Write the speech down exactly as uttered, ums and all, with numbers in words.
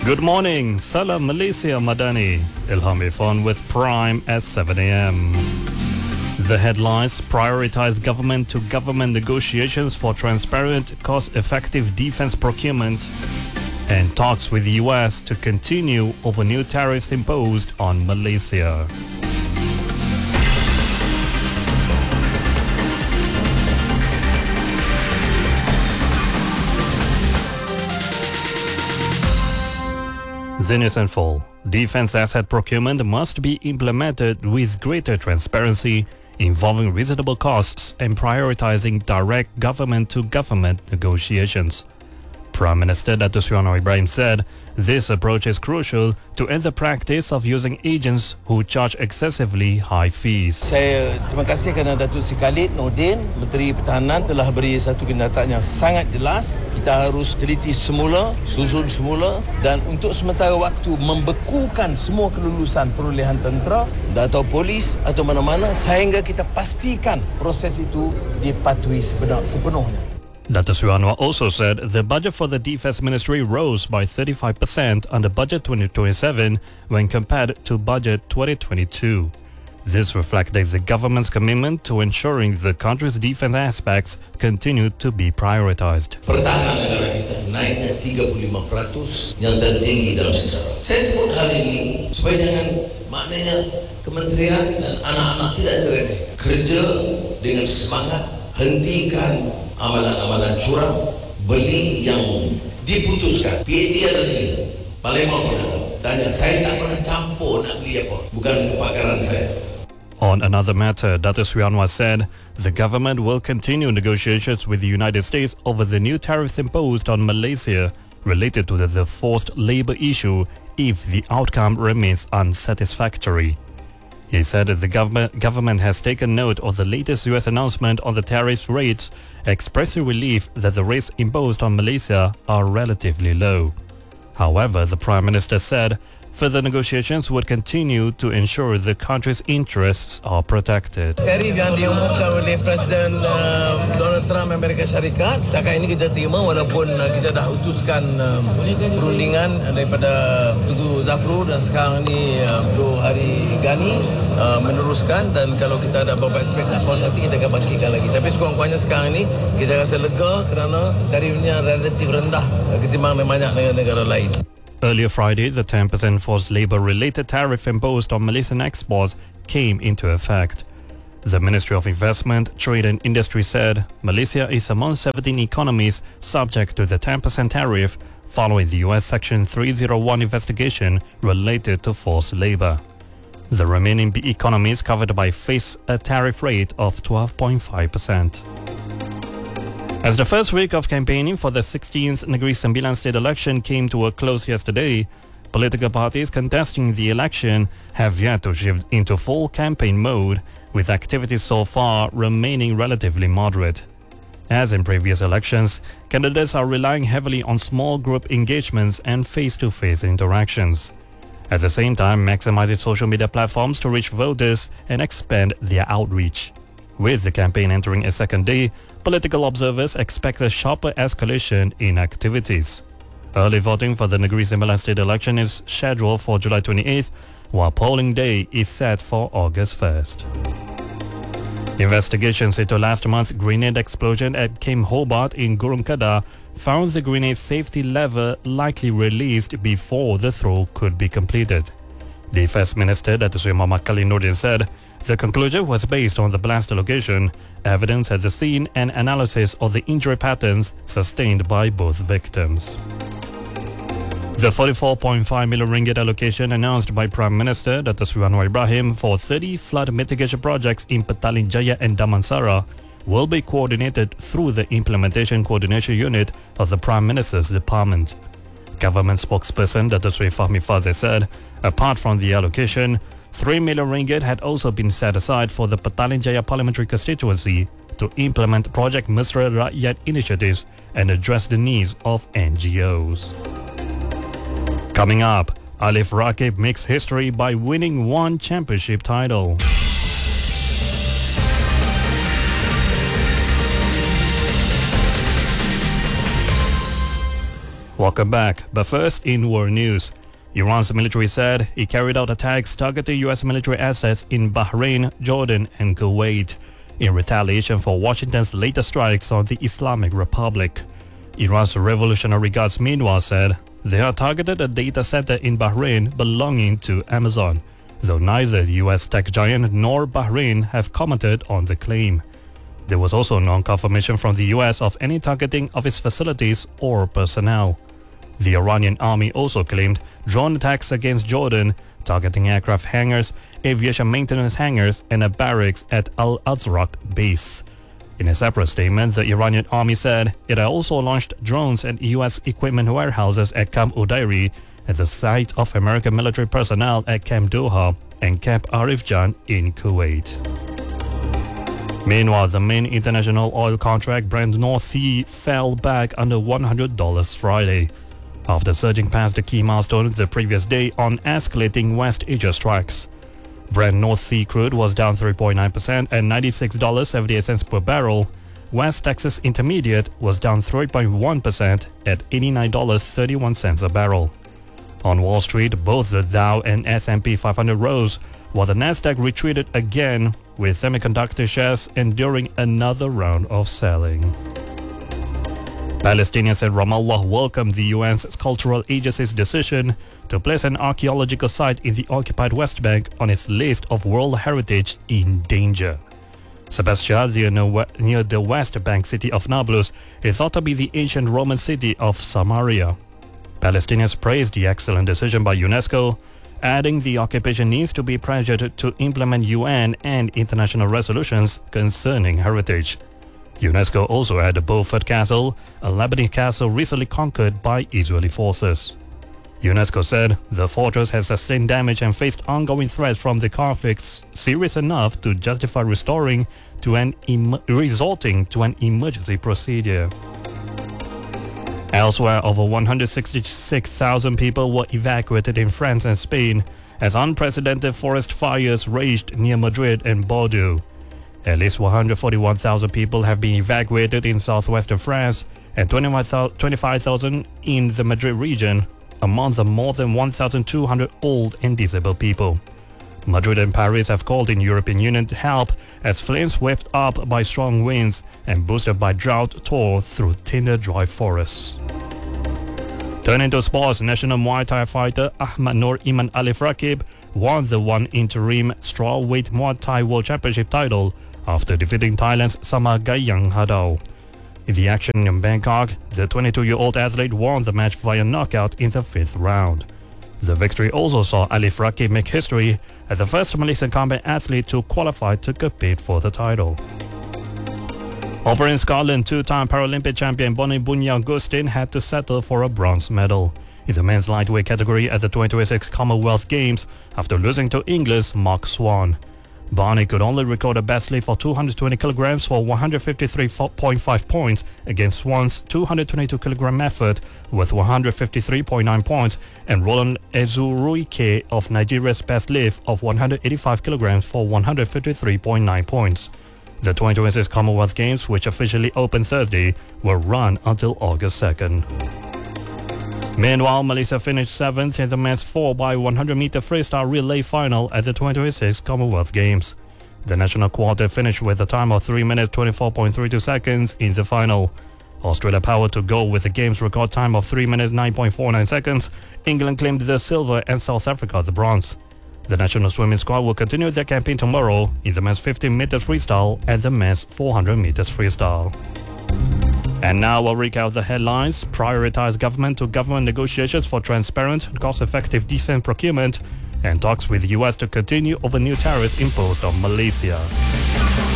Good morning, Salam Malaysia Madani. Ilham Irfan with Prime at seven a m. The headlines: prioritize government-to-government negotiations for transparent, cost-effective defense procurement, and talks with the U S to continue over new tariffs imposed on Malaysia. The news in full. Defense asset procurement must be implemented with greater transparency, involving reasonable costs and prioritizing direct government-to-government negotiations. Prime Minister Datuk Seri Anwar Ibrahim said this approach is crucial to end the practice of using agents who charge excessively high fees. Saya terima kasih kerana Datuk Seri Khalid Nordin, Menteri Pertahanan, telah beri satu kenyataan yang sangat jelas. Kita harus teliti semula, susun semula, dan untuk sementara waktu membekukan semua kelulusan perolehan tentera atau polis atau mana-mana sehingga kita pastikan proses itu dipatuhi sepenuhnya. Datuk Seri Anwar also said the budget for the Defence Ministry rose by thirty-five percent under Budget twenty twenty-seven when compared to Budget twenty twenty-two. This reflected the government's commitment to ensuring the country's defence aspects continue to be prioritised. Pertahanan negara kita naiknya tiga puluh lima peratus yang tertinggi dalam sejarah. Saya sebut hal ini supaya jangan maknanya kementerian dan anak-anak tidak terlena. Kerja dengan semangat, hentikan amalan-amalan curang, beli yang diputuskan. P A T ada sini, Palembang pernah tanya, saya tak pernah campur nak beli apa, bukan kepakaran saya. On another matter, Datuk Seri Anwar said the government will continue negotiations with the United States over the new tariffs imposed on Malaysia related to the, the forced labour issue if the outcome remains unsatisfactory. He said that the government, government has taken note of the latest U S announcement on the tariff rates, expressing relief that the rates imposed on Malaysia are relatively low. However, the Prime Minister said further negotiations would continue to ensure the country's interests are protected. Tarif yang diumumkan oleh Presiden um, Donald Trump Amerika Syarikat, setakat ini kita terima walaupun uh, kita dah utuskan um, perundingan daripada Tugu Zafrur dan sekarang ini uh, Tugu Hari Gani uh, meneruskan, dan kalau kita ada beberapa aspek nak puas hati kita akan bangkitkan lagi. Tapi sekurang-kurangnya sekarang ini kita rasa lega kerana tarifnya relatif rendah uh, ketimbang banyak negara-negara lain. Earlier Friday, the ten percent forced labour-related tariff imposed on Malaysian exports came into effect. The Ministry of Investment, Trade and Industry said Malaysia is among seventeen economies subject to the ten percent tariff following the U S Section three oh one investigation related to forced labour. The remaining economies covered by face a tariff rate of twelve point five percent. As the first week of campaigning for the sixteenth Negeri Sembilan state election came to a close yesterday, political parties contesting the election have yet to shift into full campaign mode, with activities so far remaining relatively moderate. As in previous elections, candidates are relying heavily on small group engagements and face-to-face interactions. At the same time, maximizing social media platforms to reach voters and expand their outreach. With the campaign entering a second day, political observers expect a sharper escalation in activities. Early voting for the Negeri Sembilan state election is scheduled for July twenty-eighth, while polling day is set for August first. Investigations into last month's grenade explosion at Camp Hobart in Gurun Kedah found the grenade safety level likely released before the throw could be completed. Defence Minister Datuk Seri Muhammad Khalid Nordin said the conclusion was based on the blast location, evidence at the scene and analysis of the injury patterns sustained by both victims. The forty-four point five million ringgit allocation announced by Prime Minister Datuk Seri Anwar Ibrahim for thirty flood mitigation projects in Petaling Jaya and Damansara will be coordinated through the Implementation Coordination Unit of the Prime Minister's Department. Government spokesperson Datuk Seri Fahmi Fazil said, apart from the allocation, three million ringgit had also been set aside for the Petaling Jaya Parliamentary Constituency to implement Project Mesra Rakyat initiatives and address the needs of N G Os. Coming up, Alif Rakib makes history by winning one championship title. Welcome back, but first in world news. Iran's military said it carried out attacks targeting U S military assets in Bahrain, Jordan and Kuwait in retaliation for Washington's latest strikes on the Islamic Republic. Iran's Revolutionary Guards meanwhile said they had targeted a data center in Bahrain belonging to Amazon, though neither the U S tech giant nor Bahrain have commented on the claim. There was also no confirmation from the U S of any targeting of its facilities or personnel. The Iranian army also claimed drone attacks against Jordan, targeting aircraft hangars, aviation maintenance hangars, and a barracks at Al-Azraq base. In a separate statement, the Iranian army said it had also launched drones at U S equipment warehouses at Camp Udairi, at the site of American military personnel at Camp Doha, and Camp Arif Jan in Kuwait. Meanwhile, the main international oil contract Brent North Sea fell back under one hundred dollars Friday, after surging past the key milestone the previous day on escalating West Asia strikes. Brent North Sea crude was down three point nine percent at ninety-six dollars and seventy-eight cents per barrel. West Texas Intermediate was down three point one percent at eighty-nine dollars and thirty-one cents a barrel. On Wall Street, both the Dow and S and P five hundred rose, while the Nasdaq retreated again, with semiconductor shares enduring another round of selling. Palestinians at Ramallah welcomed the U N's cultural agency's decision to place an archaeological site in the occupied West Bank on its list of World Heritage in danger. Sebastia, near the West Bank city of Nablus, is thought to be the ancient Roman city of Samaria. Palestinians praised the excellent decision by UNESCO, adding the occupation needs to be pressured to implement U N and international resolutions concerning heritage. UNESCO also added Beaufort Castle, a Lebanese castle recently conquered by Israeli forces. UNESCO said the fortress has sustained damage and faced ongoing threats from the conflicts serious enough to justify restoring to an em- resorting to an emergency procedure. Elsewhere, over one hundred sixty-six thousand people were evacuated in France and Spain as unprecedented forest fires raged near Madrid and Bordeaux. At least one hundred forty-one thousand people have been evacuated in southwestern France and twenty-five thousand in the Madrid region, among the more than one thousand two hundred old and disabled people. Madrid and Paris have called in European Union to help as flames swept up by strong winds and boosted by drought tore through tinder dry forests. Turning to sports, national Muay Thai fighter Ahmad Nur Iman Alif Rakib won the one interim strawweight Muay Thai World Championship title after defeating Thailand's Samagayang Hadao. In the action in Bangkok, the twenty-two-year-old athlete won the match via knockout in the fifth round. The victory also saw Alif Rakib make history as the first Malaysian combat athlete to qualify to compete for the title. Over in Scotland, two-time Paralympic champion Bonnie Bunyang-Gustin had to settle for a bronze medal in the men's lightweight category at the twenty twenty-six Commonwealth Games after losing to England's Mark Swan. Barney could only record a best lead for two hundred twenty kilograms for one hundred fifty-three point five points against Swan's two hundred twenty-two kilogram effort with one hundred fifty-three point nine points and Roland Ezuruike of Nigeria's best lift of one hundred eighty-five kilograms for one hundred fifty-three point nine points. The twenty twenty-six Commonwealth Games, which officially opened Thursday, will run until August second. Meanwhile, Malaysia finished seventh in the men's four by one hundred meter freestyle relay final at the twenty twenty-six Commonwealth Games. The national quartet finished with a time of three minutes twenty-four point three two seconds in the final. Australia powered to go with the game's record time of three minutes nine point four nine seconds. England claimed the silver and South Africa the bronze. The national swimming squad will continue their campaign tomorrow in the men's fifteen meters freestyle and the men's four hundred meters freestyle. And now we'll recap the headlines. Prioritize government to government negotiations for transparent, cost-effective defense procurement, and talks with the U S to continue over new tariffs imposed on Malaysia.